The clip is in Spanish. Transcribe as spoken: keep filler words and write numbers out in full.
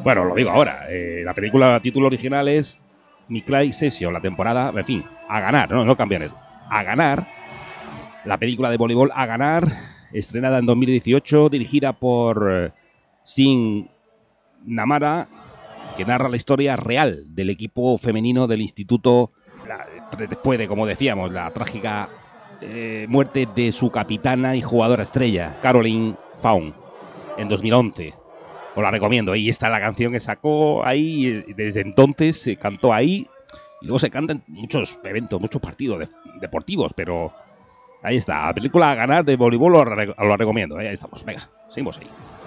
Bueno, lo digo ahora. Eh, la película, título original es Miclay Session, la temporada, en fin, a ganar, no, no campeones. A ganar, la película de voleibol A ganar, estrenada en dos mil dieciocho, dirigida por eh, Sin Namara, que narra la historia real del equipo femenino del instituto, la, después de, como decíamos, la trágica eh, muerte de su capitana y jugadora estrella, Caroline Fawn, en dos mil once. Os la recomiendo. Ahí está la canción que sacó ahí. Desde entonces se cantó ahí. Y luego se canta en muchos eventos, muchos partidos de, deportivos. Pero ahí está. La película a ganar de voleibol os la recomiendo. ¿eh? Ahí estamos. Venga, seguimos ahí.